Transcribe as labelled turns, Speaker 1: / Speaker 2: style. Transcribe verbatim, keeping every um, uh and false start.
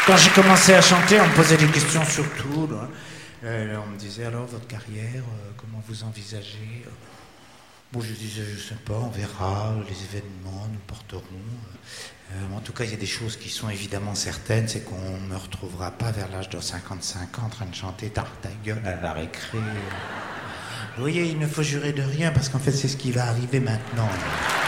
Speaker 1: Quand j'ai commencé à chanter, on me posait des questions sur tout. Là. Euh, on me disait alors votre carrière, euh, comment vous envisagez? Bon, je disais, je sais pas, on verra, les événements nous porteront. Euh, en tout cas, il y a des choses qui sont évidemment certaines, c'est qu'on ne me retrouvera pas vers l'âge de cinquante-cinq ans en train de chanter Tarte ta gueule à la récré. Vous voyez, il ne faut jurer de rien, parce qu'en fait, c'est ce qui va arriver maintenant.